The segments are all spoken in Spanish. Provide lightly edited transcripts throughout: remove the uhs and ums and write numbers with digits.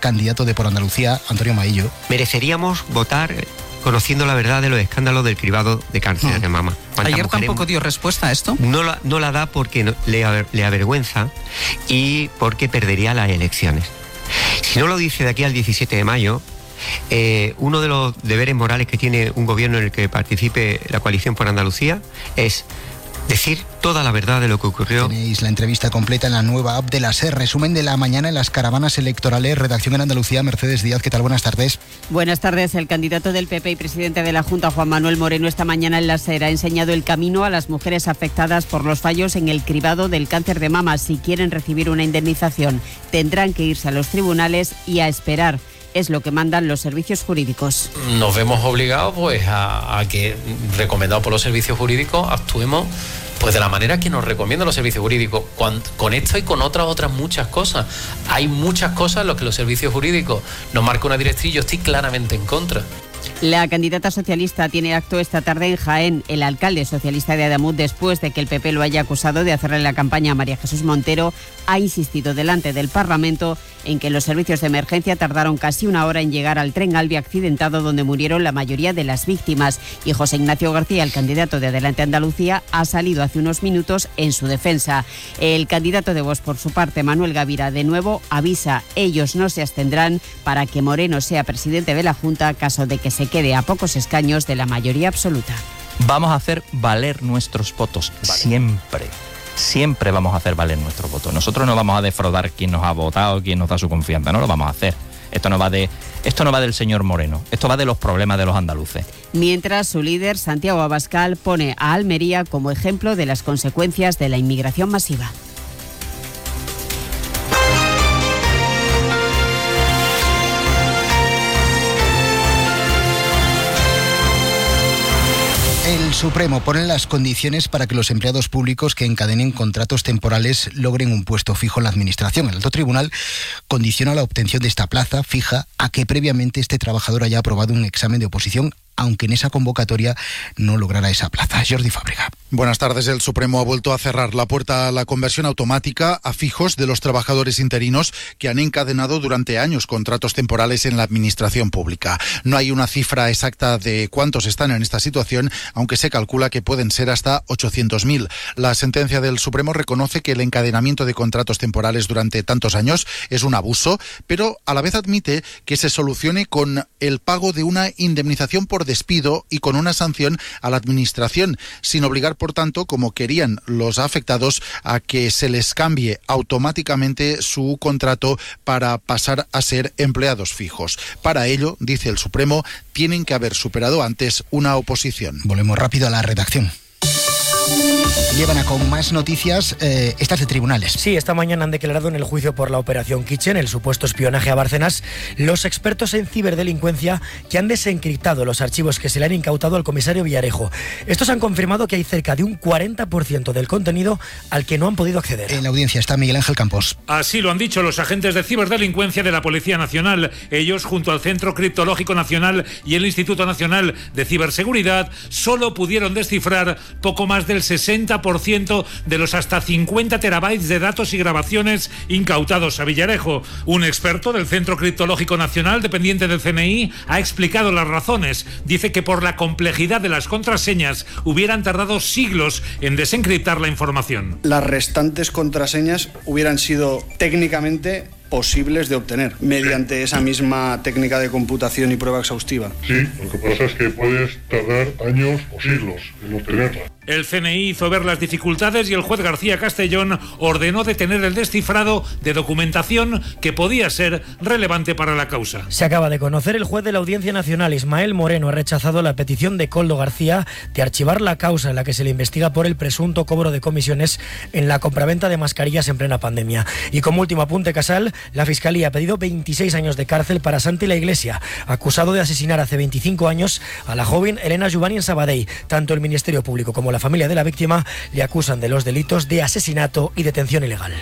candidato de Por Andalucía, Antonio Maillo. Mereceríamos votar conociendo la verdad de los escándalos del cribado de cáncer de mama. Ayer tampoco dio respuesta a esto. No la da porque le avergüenza y porque perdería las elecciones. Si no lo dice de aquí al 17 de mayo, uno de los deberes morales que tiene un gobierno en el que participe la coalición Por Andalucía es decir toda la verdad de lo que ocurrió. Tenéis la entrevista completa en la nueva app de la SER. Resumen de la mañana en las caravanas electorales. Redacción en Andalucía, Mercedes Díaz. ¿Qué tal? Buenas tardes. Buenas tardes. El candidato del PP y presidente de la Junta, Juan Manuel Moreno, esta mañana en la SER ha enseñado el camino a las mujeres afectadas por los fallos en el cribado del cáncer de mama. Si quieren recibir una indemnización, tendrán que irse a los tribunales y a esperar. Es lo que mandan los servicios jurídicos. Nos vemos obligados a que, recomendado por los servicios jurídicos, actuemos pues de la manera que nos recomiendan los servicios jurídicos, con esto y con otras muchas cosas. Hay muchas cosas en las que los servicios jurídicos nos marcan una directriz y yo estoy claramente en contra. La candidata socialista tiene acto esta tarde en Jaén. El alcalde socialista de Adamuz, después de que el PP lo haya acusado de hacerle la campaña a María Jesús Montero, ha insistido delante del Parlamento en que los servicios de emergencia tardaron casi una hora en llegar al tren Albi accidentado donde murieron la mayoría de las víctimas. Y José Ignacio García, el candidato de Adelante Andalucía, ha salido hace unos minutos en su defensa. El candidato de Vox, por su parte, Manuel Gavira, de nuevo avisa: ellos no se abstendrán para que Moreno sea presidente de la Junta, caso de que se quede a pocos escaños de la mayoría absoluta. Vamos a hacer valer nuestros votos, siempre vamos a hacer valer nuestros votos. Nosotros no vamos a defraudar quién nos ha votado, quién nos da su confianza, no lo vamos a hacer. Esto no va del señor Moreno, esto va de los problemas de los andaluces. Mientras su líder, Santiago Abascal, pone a Almería como ejemplo de las consecuencias de la inmigración masiva. El Supremo pone las condiciones para que los empleados públicos que encadenen contratos temporales logren un puesto fijo en la Administración. El alto tribunal condiciona la obtención de esta plaza fija a que previamente este trabajador haya aprobado un examen de oposición, aunque en esa convocatoria no lograra esa plaza. Jordi Fábrega. Buenas tardes. El Supremo ha vuelto a cerrar la puerta a la conversión automática a fijos de los trabajadores interinos que han encadenado durante años contratos temporales en la Administración pública. No hay una cifra exacta de cuántos están en esta situación, aunque se calcula que pueden ser hasta 800.000. La sentencia del Supremo reconoce que el encadenamiento de contratos temporales durante tantos años es un abuso, pero a la vez admite que se solucione con el pago de una indemnización por despido y con una sanción a la Administración, sin obligar, por tanto, como querían los afectados, a que se les cambie automáticamente su contrato para pasar a ser empleados fijos. Para ello, dice el Supremo, tienen que haber superado antes una oposición. Volvemos rápido a la redacción. Llevan a con más noticias estas de tribunales. Sí, esta mañana han declarado en el juicio por la Operación Kitchen, el supuesto espionaje a Bárcenas, los expertos en ciberdelincuencia que han desencriptado los archivos que se le han incautado al comisario Villarejo. Estos han confirmado que hay cerca de un 40% del contenido al que no han podido acceder. En la audiencia está Miguel Ángel Campos. Así lo han dicho los agentes de ciberdelincuencia de la Policía Nacional. Ellos, junto al Centro Criptológico Nacional y el Instituto Nacional de Ciberseguridad, solo pudieron descifrar poco más del 60% de los hasta 50 terabytes de datos y grabaciones incautados a Villarejo. Un experto del Centro Criptológico Nacional, dependiente del CNI, ha explicado las razones. Dice que por la complejidad de las contraseñas hubieran tardado siglos en desencriptar la información. Las restantes contraseñas hubieran sido técnicamente posibles de obtener mediante esa misma técnica de computación y prueba exhaustiva. Sí, lo que pasa es que puedes tardar años o siglos en obtenerla. El CNI hizo ver las dificultades y el juez García Castellón ordenó detener el descifrado de documentación que podía ser relevante para la causa. Se acaba de conocer, el juez de la Audiencia Nacional, Ismael Moreno, ha rechazado la petición de Koldo García de archivar la causa en la que se le investiga por el presunto cobro de comisiones en la compraventa de mascarillas en plena pandemia. Y como último apunte, Casal, la Fiscalía ha pedido 26 años de cárcel para Santi La Iglesia, acusado de asesinar hace 25 años a la joven Elena Juvani en Sabadell. Tanto el Ministerio Público como la familia de la víctima le acusan de los delitos de asesinato y detención ilegal.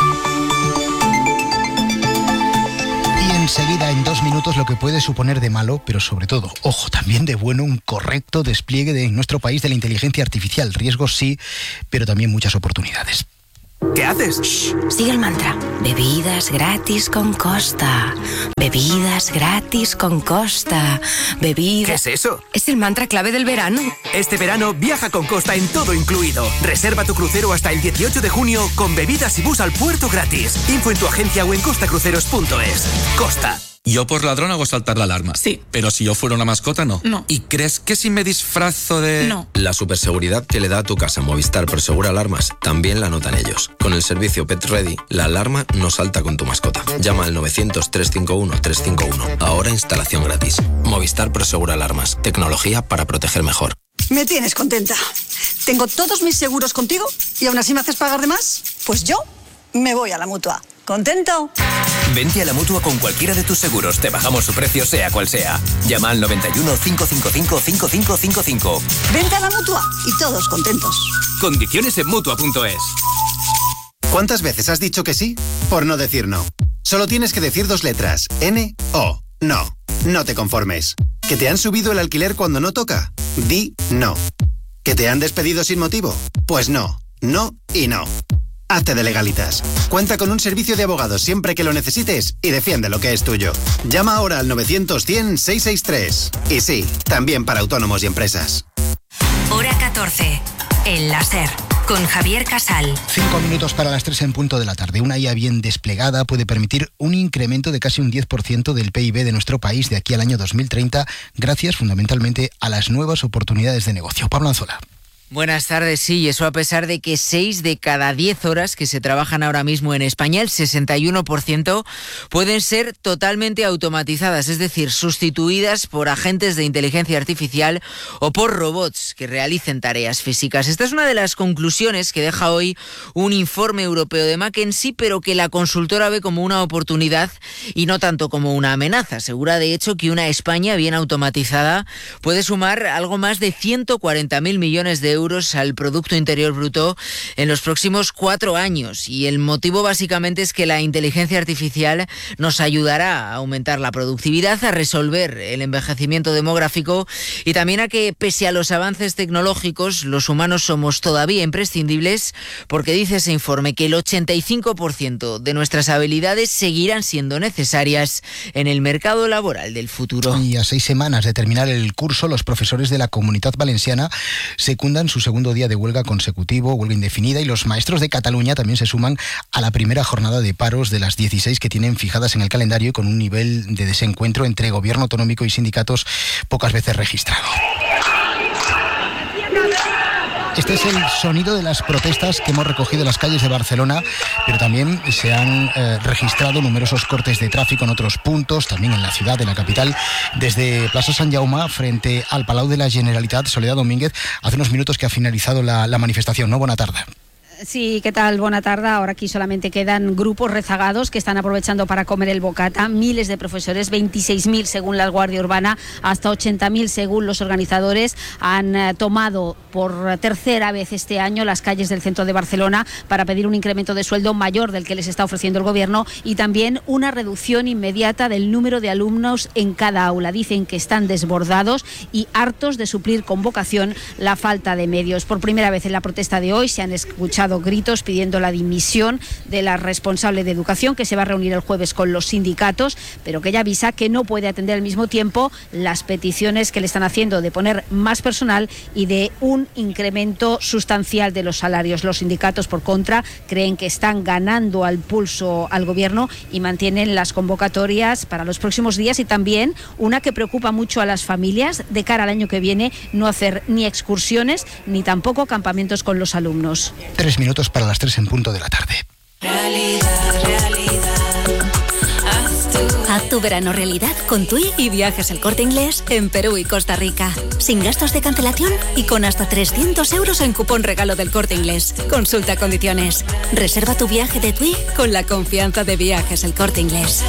Y enseguida, en 2 minutos, lo que puede suponer de malo, pero sobre todo, ojo, también de bueno, un correcto despliegue en nuestro país de la inteligencia artificial. Riesgos sí, pero también muchas oportunidades. ¿Qué haces? Shh, sigue el mantra. Bebidas gratis con Costa. Bebidas gratis con Costa. Bebidas... ¿Qué es eso? Es el mantra clave del verano. Este verano viaja con Costa en todo incluido. Reserva tu crucero hasta el 18 de junio con bebidas y bus al puerto gratis. Info en tu agencia o en costacruceros.es. Costa. Yo por ladrón hago saltar la alarma. Sí. Pero si yo fuera una mascota, no. No. ¿Y crees que si me disfrazo de...? No. La superseguridad que le da a tu casa Movistar Prosegura Alarmas también la notan ellos. Con el servicio Pet Ready, la alarma no salta con tu mascota. Llama al 900-351-351. Ahora instalación gratis. Movistar Prosegura Alarmas. Tecnología para proteger mejor. Me tienes contenta. Tengo todos mis seguros contigo y aún así me haces pagar de más. Pues yo me voy a la Mutua. ¿Contento? Vente a la Mutua con cualquiera de tus seguros. Te bajamos su precio sea cual sea. Llama al 91 555 5555. Vente a la Mutua y todos contentos. Condiciones en Mutua.es. ¿Cuántas veces has dicho que sí? Por no decir no. Solo tienes que decir 2 letras. N-O. No. No te conformes. ¿Que te han subido el alquiler cuando no toca? Di no. ¿Que te han despedido sin motivo? Pues no. No y no. Hazte de Legalitas. Cuenta con un servicio de abogados siempre que lo necesites y defiende lo que es tuyo. Llama ahora al 900-100-663. Y sí, también para autónomos y empresas. Hora 14. El láser. Con Javier Casal. 5 minutos para las 3 en punto de la tarde. Una IA bien desplegada puede permitir un incremento de casi un 10% del PIB de nuestro país de aquí al año 2030, gracias fundamentalmente a las nuevas oportunidades de negocio. Pablo Anzola. Buenas tardes, sí, y eso a pesar de que 6 de cada 10 horas que se trabajan ahora mismo en España, el 61%, pueden ser totalmente automatizadas, es decir, sustituidas por agentes de inteligencia artificial o por robots que realicen tareas físicas. Esta es una de las conclusiones que deja hoy un informe europeo de McKinsey, pero que la consultora ve como una oportunidad y no tanto como una amenaza. Asegura, de hecho, que una España bien automatizada puede sumar algo más de 140.000 millones de euros al Producto Interior Bruto en los próximos 4 años. Y el motivo básicamente es que la inteligencia artificial nos ayudará a aumentar la productividad, a resolver el envejecimiento demográfico y también a que, pese a los avances tecnológicos, los humanos somos todavía imprescindibles, porque dice ese informe que el 85% de nuestras habilidades seguirán siendo necesarias en el mercado laboral del futuro. Y a 6 semanas de terminar el curso, los profesores de la Comunitat Valenciana secundan su segundo día de huelga consecutivo, huelga indefinida, y los maestros de Cataluña también se suman a la primera jornada de paros de las 16 que tienen fijadas en el calendario, y con un nivel de desencuentro entre gobierno autonómico y sindicatos pocas veces registrado. Este es el sonido de las protestas que hemos recogido en las calles de Barcelona, pero también se han registrado numerosos cortes de tráfico en otros puntos, también en la ciudad, en la capital, desde Plaza Sant Jaume frente al Palau de la Generalitat. Soledad Domínguez, hace unos minutos que ha finalizado la manifestación, ¿no? Buena tarde. Sí, ¿qué tal? Buena tarde. Ahora aquí solamente quedan grupos rezagados que están aprovechando para comer el bocata. Miles de profesores, 26.000 según la Guardia Urbana, hasta 80.000 según los organizadores, han tomado por tercera vez este año las calles del centro de Barcelona para pedir un incremento de sueldo mayor del que les está ofreciendo el gobierno y también una reducción inmediata del número de alumnos en cada aula. Dicen que están desbordados y hartos de suplir con vocación la falta de medios. Por primera vez en la protesta de hoy se han escuchado gritos pidiendo la dimisión de la responsable de educación, que se va a reunir el jueves con los sindicatos, pero que ella avisa que no puede atender al mismo tiempo las peticiones que le están haciendo de poner más personal y de un incremento sustancial de los salarios. Los sindicatos, por contra, creen que están ganando al pulso al gobierno y mantienen las convocatorias para los próximos días, y también una que preocupa mucho a las familias de cara al año que viene: no hacer ni excursiones ni tampoco campamentos con los alumnos. 3 minutos para las 3 en punto de la tarde. Haz tu verano realidad con TUI y Viajes El Corte Inglés en Perú y Costa Rica. Sin gastos de cancelación y con hasta 300 euros en cupón regalo del Corte Inglés. Consulta condiciones. Reserva tu viaje de TUI con la confianza de Viajes El Corte Inglés.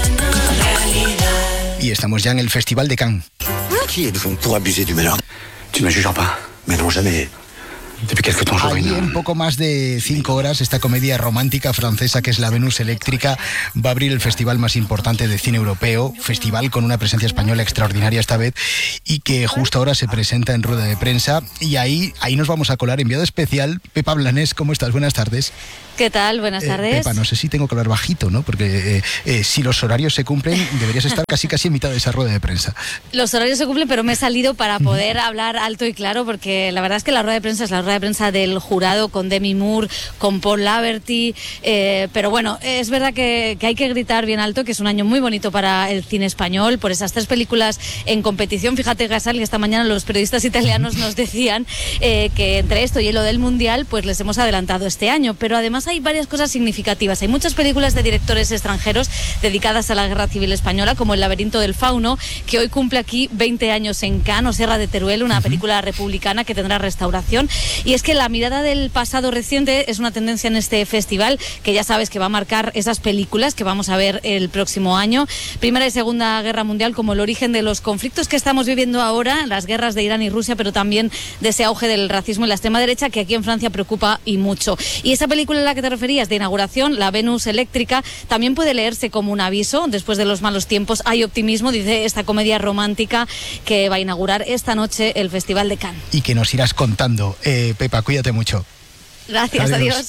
Y estamos ya en el Festival de Cannes. Qui êtes-vous pour abuser du malheur? Tu me jugeras pas, mais non jamais. Allí en poco más de 5 horas esta comedia romántica francesa que es La Venus Eléctrica va a abrir el festival más importante de cine europeo, festival con una presencia española extraordinaria esta vez y que justo ahora se presenta en rueda de prensa y ahí nos vamos a colar. Enviado especial, Pepa Blanes, ¿cómo estás? Buenas tardes. ¿Qué tal? Buenas tardes. Pepa, no sé si tengo que hablar bajito, ¿no? Porque si los horarios se cumplen, deberías estar casi en mitad de esa rueda de prensa. Los horarios se cumplen, pero me he salido para poder hablar alto y claro, porque la verdad es que la rueda de prensa es la rueda de prensa del jurado, con Demi Moore, con Paul Laverty, pero bueno, es verdad que hay que gritar bien alto, que es un año muy bonito para el cine español, por esas 3 películas en competición. Fíjate, Gasal, que esta mañana los periodistas italianos nos decían que entre esto y lo del Mundial, pues les hemos adelantado este año, pero además hay varias cosas significativas. Hay muchas películas de directores extranjeros dedicadas a la Guerra Civil Española, como El laberinto del fauno, que hoy cumple aquí 20 años en Cannes, o Serra de Teruel, una película republicana que tendrá restauración. Y es que la mirada del pasado reciente es una tendencia en este festival, que ya sabes que va a marcar esas películas que vamos a ver el próximo año. Primera y Segunda Guerra Mundial como el origen de los conflictos que estamos viviendo ahora, las guerras de Irán y Rusia, pero también de ese auge del racismo y la extrema derecha que aquí en Francia preocupa y mucho. Y esa película en la que te referías de inauguración, La Venus Eléctrica, también puede leerse como un aviso. Después de los malos tiempos hay optimismo, dice esta comedia romántica que va a inaugurar esta noche el Festival de Cannes. Y que nos irás contando. Pepa, cuídate mucho. Gracias, adiós.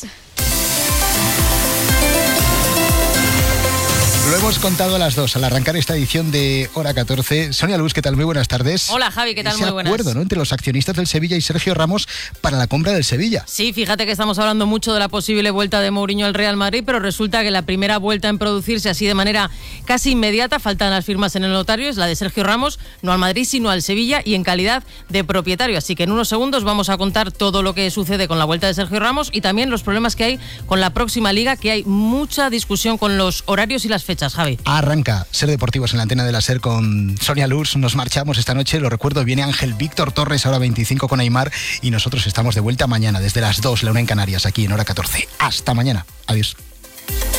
Lo hemos contado a las 2 al arrancar esta edición de Hora 14. Sonia Luz, ¿qué tal? Muy buenas tardes. Hola Javi, ¿qué tal? Muy buenas. Ese acuerdo, ¿no?, entre los accionistas del Sevilla y Sergio Ramos para la compra del Sevilla. Sí, fíjate que estamos hablando mucho de la posible vuelta de Mourinho al Real Madrid, pero resulta que la primera vuelta en producirse así de manera casi inmediata, faltan las firmas en el notario, es la de Sergio Ramos, no al Madrid sino al Sevilla y en calidad de propietario. Así que en unos segundos vamos a contar todo lo que sucede con la vuelta de Sergio Ramos y también los problemas que hay con la próxima liga, que hay mucha discusión con los horarios y las fechas, Javi. Arranca Ser Deportivos en la antena de la SER con Sonia Luz. Nos marchamos esta noche, lo recuerdo, viene Ángel Víctor Torres, ahora 25 con Aimar, y nosotros estamos de vuelta mañana desde las 2, la 1 en Canarias, aquí en Hora 14. Hasta mañana. Adiós.